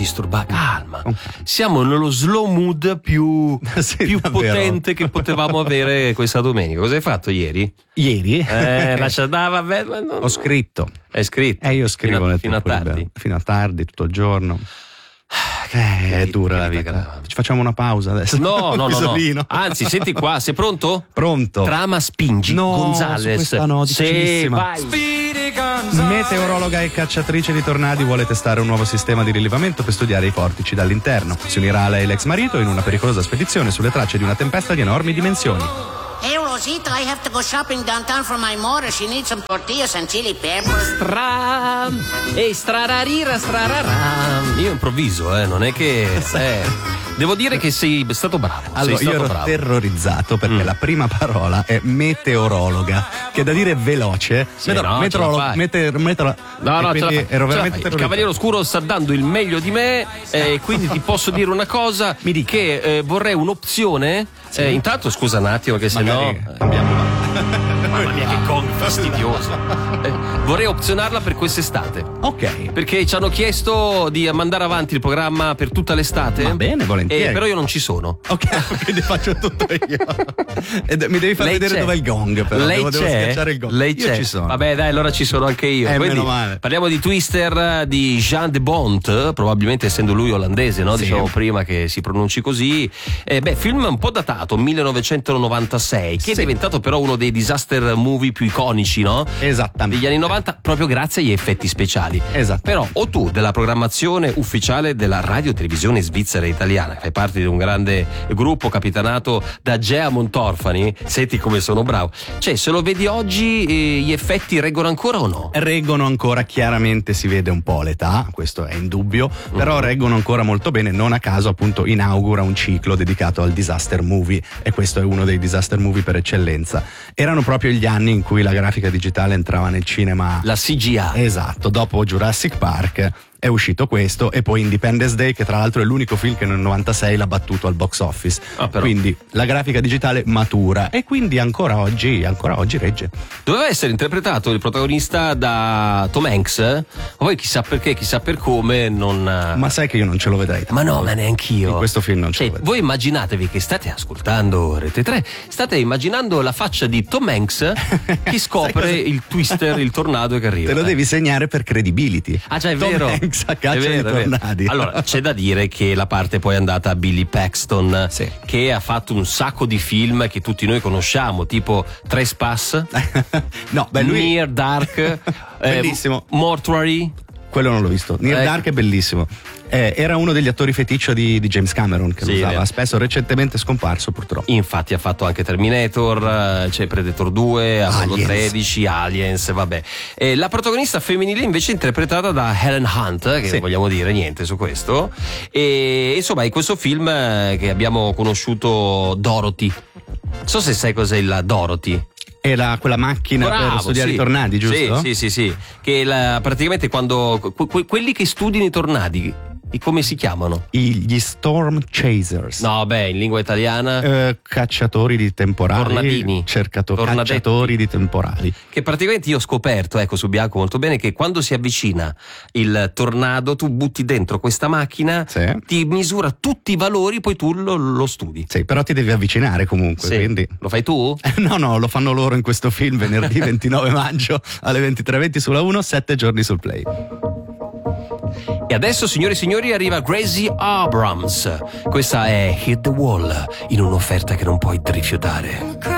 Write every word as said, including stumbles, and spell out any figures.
disturbato. Calma. Siamo nello slow mood più, sì, più davvero. potente che potevamo avere questa domenica. Cosa hai fatto ieri? Ieri? Eh, lascia no, vabbè, ma non... Ho scritto. Hai scritto? Eh, io scrivo fino a, nel fino a tempo libero. tardi. Fino a tardi, tutto il giorno. Eh, è dura la vita. Ci facciamo una pausa adesso. No, no, no, no. Pisolino. Anzi, senti qua, sei pronto? Pronto. Trama spingi. No, Gonzales. su questa no, sì, difficilissima. vai. Meteorologa e cacciatrice di tornadi vuole testare un nuovo sistema di rilevamento per studiare i vortici dall'interno. Si unirà a lei l'ex marito in una pericolosa spedizione sulle tracce di una tempesta di enormi dimensioni. Hey, Rosita, I have to go shopping downtown for my mother. She needs some tortillas and chili peppers. Stra e strararira strarara. Io improvviso, eh, non è che eh, devo dire che sei stato bravo. Allora, sei io stato ero bravo. terrorizzato perché Mm. la prima parola è meteorologa, che è da dire veloce. Sì, Metro- no, ce la meteorolo- fai. meteor- meteor- No, e no, ce la quindi fai, ero ce la veramente fai. Il terrorizzato. Cavaliere Oscuro sta dando il meglio di me, eh, quindi ti posso dire una cosa: Mi dica. che eh, vorrei un'opzione. Eh, intanto, scusa un attimo, che se no. Magari cambiamo. Mamma mia, che gong fastidioso. Eh, vorrei opzionarla per quest'estate. Ok. Perché ci hanno chiesto di mandare avanti il programma per tutta l'estate. Va bene, volentieri. Eh, però io non ci sono. Ok, quindi faccio tutto io. E mi devi far Lei vedere c'è. dov'è il gong, però. Lei devo, devo c'è? schiacciare il gong. Lei io c'è. ci sono. Vabbè, dai, allora ci sono anche io. Eh, Quindi, meno male. parliamo di Twister di Jean de Bont, probabilmente essendo lui olandese, no? Sì. Diciamo prima che si pronunci così. Eh, beh, film un po' datato, millenovecentonovantasei, che Sì. è diventato però uno dei disaster movie più iconici, no? Esattamente. Degli anni novanta, proprio grazie agli effetti speciali. Esatto. Però o tu della programmazione ufficiale della radio televisione svizzera e italiana, che fai parte di un grande gruppo capitanato da Gea Montorfani, senti come sono bravo. Cioè, se lo vedi oggi, eh, gli effetti reggono ancora o no? Reggono ancora, chiaramente si vede un po' l'età, questo è indubbio, però Mhm. reggono ancora molto bene, non a caso appunto inaugura un ciclo dedicato al disaster movie e questo è uno dei disaster movie per eccellenza. Erano proprio gli anni in cui la grafica digitale entrava nel cinema. La C G I. Esatto, dopo Jurassic Park è uscito questo e poi Independence Day, che tra l'altro è l'unico film che nel novantasei l'ha battuto al box office. Ah, però. Quindi la grafica digitale matura e quindi ancora oggi, ancora oggi regge. Doveva essere interpretato il protagonista da Tom Hanks, ma poi chissà perché, chissà per come non. Ma sai che io non ce lo vedrei. Ma no, ma neanch'io. In questo film non ce Cioè, lo vedo. voi immaginatevi che state ascoltando Rete tre, state immaginando la faccia di Tom Hanks che scopre cosa? il twister, il tornado che arriva. Te lo eh. devi segnare per credibility. Ah, già, è Tom vero. Hanks a È caccia vero, di è vero. tornadi. Allora, c'è da dire che la parte poi è andata a Billy Paxton, Sì. che ha fatto un sacco di film che tutti noi conosciamo, tipo Trespass, no, beh, lui Near Dark, Bellissimo. eh, Mortuary. quello non l'ho visto. Near Ecco. Dark è bellissimo. Eh, era uno degli attori feticcio di, di James Cameron che Sì, lo usava vero. spesso, recentemente scomparso purtroppo. Infatti ha fatto anche Terminator, eh, c'è Predator due, Apollo Aliens. tredici, Aliens, vabbè. E la protagonista femminile invece è interpretata da Helen Hunt, che Sì. non vogliamo dire niente su questo. E insomma in questo film eh, che abbiamo conosciuto Dorothy. Non so se sai cos'è la Dorothy. Era quella macchina per Bravo, studiare sì. i tornadi, giusto? Sì, sì, sì, sì. Che la- praticamente quando que- que- quelli che studiano i tornadi, i- come si chiamano? I- Gli Storm Chasers. No, beh, in lingua italiana. Eh, cacciatori di temporali. Tornadini. Cercato- Tornadetti. cacciatori di temporali. Che praticamente io ho scoperto, ecco, su Bianco molto bene, che quando si avvicina il tornado tu butti dentro questa macchina, Sì. ti misura tutti i valori, poi tu lo, lo studi. Sì, però ti devi avvicinare comunque, Sì. quindi. Lo fai tu? No, no, lo fanno loro in questo film venerdì ventinove maggio alle ventitré e venti sulla uno, sette giorni sul Play. E adesso, signori e signori, arriva Gracie Abrams. Questa è Hit the Wall, in un'offerta che non puoi rifiutare.